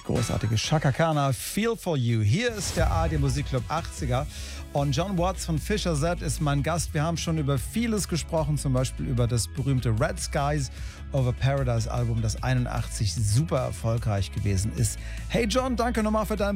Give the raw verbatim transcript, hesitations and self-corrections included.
großartige Chaka Khan, Feel For You. Hier ist der A R D Musikclub achtziger und John Watts von Fischer Z ist mein Gast. Wir haben schon über vieles gesprochen, zum Beispiel über das berühmte Red Skies Over Paradise Album, das einundachtzig super erfolgreich gewesen ist. Hey John, danke nochmal für deinen